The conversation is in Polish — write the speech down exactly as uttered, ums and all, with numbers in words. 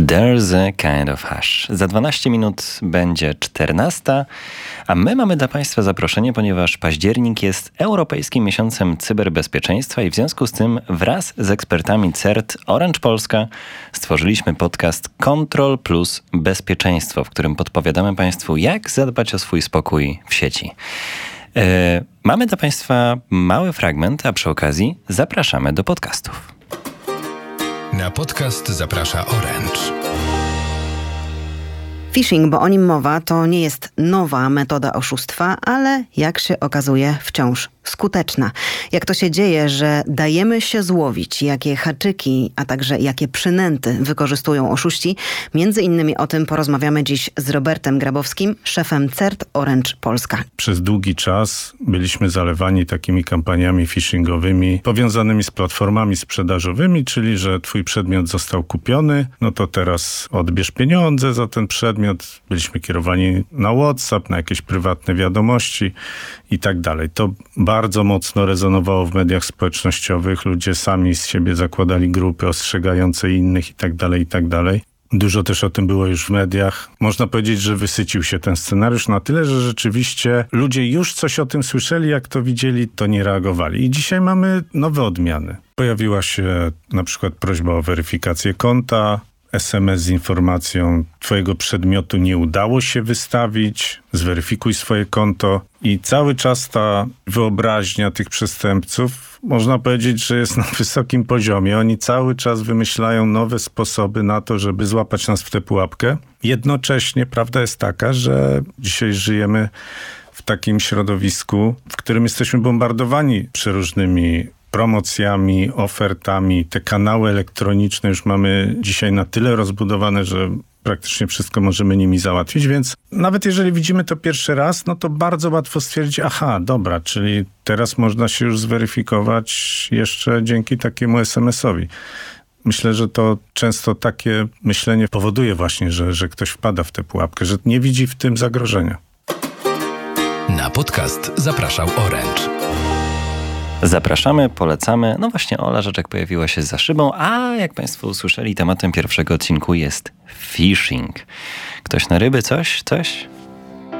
There's a kind of hush. Za dwanaście minut będzie czternasta, a my mamy dla Państwa zaproszenie, ponieważ październik jest Europejskim Miesiącem Cyberbezpieczeństwa i w związku z tym wraz z ekspertami C E R T Orange Polska stworzyliśmy podcast Kontrol plus Bezpieczeństwo, w którym podpowiadamy Państwu, jak zadbać o swój spokój w sieci. Yy, mamy dla Państwa mały fragment, a przy okazji zapraszamy do podcastów. Na podcast zaprasza Orange. Phishing, bo o nim mowa, to nie jest nowa metoda oszustwa, ale jak się okazuje wciąż skuteczna. Jak to się dzieje, że dajemy się złowić, jakie haczyki, a także jakie przynęty wykorzystują oszuści? Między innymi o tym porozmawiamy dziś z Robertem Grabowskim, szefem C E R T Orange Polska. Przez długi czas byliśmy zalewani takimi kampaniami phishingowymi powiązanymi z platformami sprzedażowymi, czyli że twój przedmiot został kupiony, no to teraz odbierz pieniądze za ten przedmiot. Byliśmy kierowani na WhatsApp, na jakieś prywatne wiadomości i tak dalej. To bardzo mocno rezonowało w mediach społecznościowych. Ludzie sami z siebie zakładali grupy ostrzegające innych i tak dalej, i tak dalej. Dużo też o tym było już w mediach. Można powiedzieć, że wysycił się ten scenariusz na tyle, że rzeczywiście ludzie już coś o tym słyszeli, jak to widzieli, to nie reagowali. I dzisiaj mamy nowe odmiany. Pojawiła się na przykład prośba o weryfikację konta, es em es z informacją, twojego przedmiotu nie udało się wystawić, zweryfikuj swoje konto. I cały czas ta wyobraźnia tych przestępców, można powiedzieć, że jest na wysokim poziomie. Oni cały czas wymyślają nowe sposoby na to, żeby złapać nas w tę pułapkę. Jednocześnie prawda jest taka, że dzisiaj żyjemy w takim środowisku, w którym jesteśmy bombardowani przeróżnymi promocjami, ofertami. Te kanały elektroniczne już mamy dzisiaj na tyle rozbudowane, że praktycznie wszystko możemy nimi załatwić, więc nawet jeżeli widzimy to pierwszy raz, no to bardzo łatwo stwierdzić, aha, dobra, czyli teraz można się już zweryfikować jeszcze dzięki takiemu es em esowi. Myślę, że to często takie myślenie powoduje właśnie, że, że ktoś wpada w tę pułapkę, że nie widzi w tym zagrożenia. Na podcast zapraszał Orange. Zapraszamy, polecamy. No właśnie Ola Rzeczek pojawiła się za szybą, a jak Państwo usłyszeli, tematem pierwszego odcinku jest phishing. Ktoś na ryby? Coś? Coś?